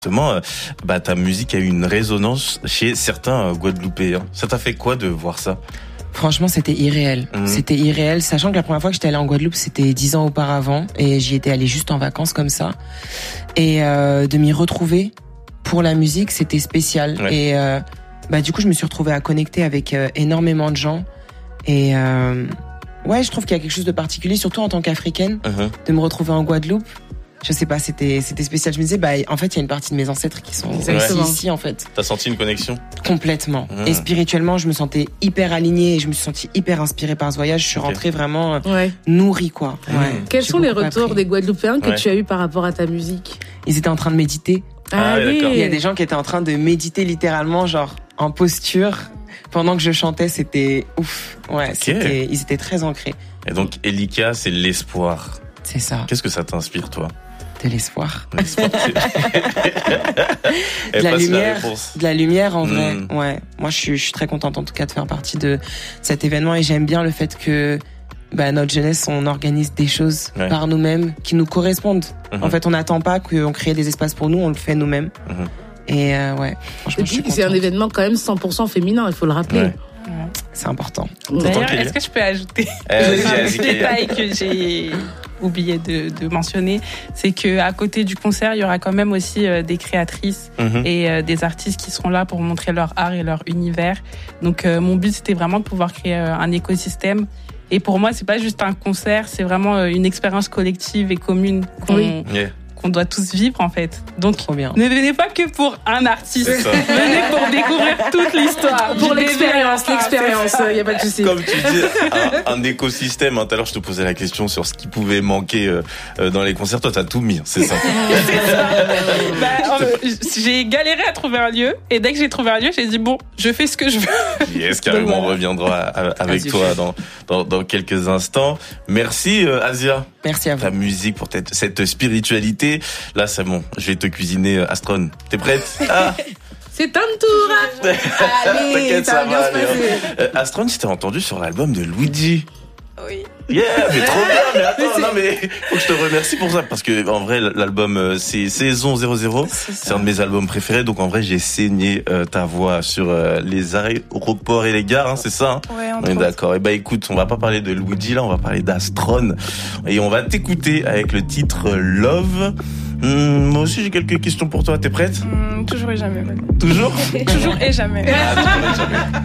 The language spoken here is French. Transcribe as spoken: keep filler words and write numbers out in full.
Justement, bah, ta musique a eu une résonance chez certains Guadeloupéens. Ça t'a fait quoi de voir ça? Franchement, c'était irréel. Mmh. C'était irréel, sachant que la première fois que j'étais allée en Guadeloupe, c'était dix ans auparavant, et j'y étais allée juste en vacances comme ça. Et euh, de m'y retrouver pour la musique, c'était spécial. Ouais. Et euh, bah du coup, je me suis retrouvée à connecter avec euh, énormément de gens. Et euh, ouais, je trouve qu'il y a quelque chose de particulier, surtout en tant qu'Africaine, mmh. de me retrouver en Guadeloupe. Je sais pas, c'était c'était spécial. Je me disais, bah en fait, il y a une partie de mes ancêtres qui sont ouais. ici, ici, en fait. T'as senti une connexion? Complètement. Mmh. Et spirituellement, je me sentais hyper alignée et je me suis sentie hyper inspirée par ce voyage. Je suis okay. rentrée vraiment ouais. nourrie, quoi. Mmh. Ouais. Quels J'ai sont les retours appris. des Guadeloupéens que ouais. tu as eu par rapport à ta musique? Ils étaient en train de méditer. Ah, ah oui. Il y a des gens qui étaient en train de méditer littéralement, genre en posture. Pendant que je chantais, c'était ouf. Ouais, okay. c'était, ils étaient très ancrés. Et donc, Elika, c'est l'espoir. C'est ça. Qu'est-ce que ça t'inspire, toi? De l'espoir. l'espoir de la lumière, la de la lumière en mmh. vrai. Ouais. Moi, je suis, je suis très contente en tout cas de faire partie de cet événement et j'aime bien le fait que bah, notre jeunesse, on organise des choses ouais. par nous-mêmes qui nous correspondent. Mmh. En fait, on n'attend pas qu'on crée des espaces pour nous, on le fait nous-mêmes. Mmh. Et euh, ouais. Franchement, je suis contente. C'est un événement quand même cent pour cent féminin, il faut le rappeler. Ouais. C'est important. D'ailleurs, est-ce que je peux ajouter un petit détail que j'ai oublié de, de mentionner, c'est que à côté du concert, il y aura quand même aussi euh, des créatrices mm-hmm. et euh, des artistes qui seront là pour montrer leur art et leur univers. Donc euh, mon but, c'était vraiment de pouvoir créer euh, un écosystème. Et pour moi, c'est pas juste un concert, c'est vraiment euh, une expérience collective et commune qu'on, oui. yeah. qu'on doit tous vivre en fait. Donc ne venez pas que pour un artiste, venez pour découvrir toute l'histoire. Pour l'expérience, l'expérience, il y a pas de souci. Comme tu dis, un, un écosystème. Hein, tout à l'heure, je te posais la question sur ce qui pouvait manquer euh, dans les concerts. Toi, t'as tout mis, c'est ça. c'est ça. Bah, euh, j'ai galéré à trouver un lieu, et dès que j'ai trouvé un lieu, j'ai dit bon, je fais ce que je veux. Yes, carrément, on reviendra avec toi dans, dans dans quelques instants. Merci euh, Asia. Merci à vous. Ta musique pour cette, cette spiritualité. Là, c'est bon. Je vais te cuisiner Astron. T'es prête? Ah. C'est un tour. Allez, t'inquiète, ça va bien se passer. Euh, Astron, je t'ai entendu sur l'album de Luigi. Oui. Yeah, mais trop bien, mais attends, non mais faut que je te remercie pour ça parce que en vrai l'album c'est Saison zéro zéro, c'est, c'est un de mes albums préférés, donc en vrai j'ai saigné euh, ta voix sur euh, les aéroports et les gares, hein, c'est ça hein? Ouais, on est d'accord. Et bah écoute, on va pas parler de Luigi là, on va parler d'Astron et on va t'écouter avec le titre Love. Hum, moi aussi j'ai quelques questions pour toi, t'es prête? Hum, toujours et jamais. Ouais. Toujours? Toujours et jamais. Ah, toujours et jamais.